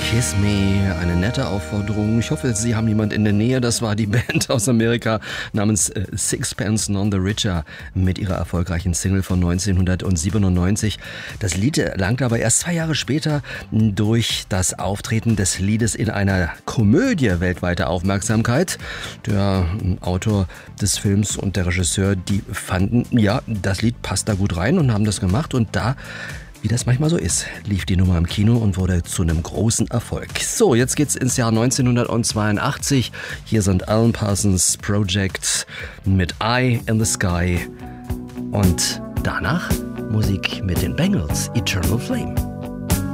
Kiss Me, eine nette Aufforderung. Ich hoffe, Sie haben jemand in der Nähe. Das war die Band aus Amerika namens Sixpence None the Richer mit ihrer erfolgreichen Single von 1997. Das Lied erlangte aber erst 2 Jahre später durch das Auftreten des Liedes in einer Komödie weltweite Aufmerksamkeit. Der Autor des Films und der Regisseur, die fanden, ja, das Lied passt da gut rein und haben das gemacht. Und da, wie das manchmal so ist, lief die Nummer im Kino und wurde zu einem großen Erfolg. So, jetzt geht's ins Jahr 1982. Hier sind Alan Parsons Project mit Eye in the Sky. Und danach Musik mit den Bangles, Eternal Flame.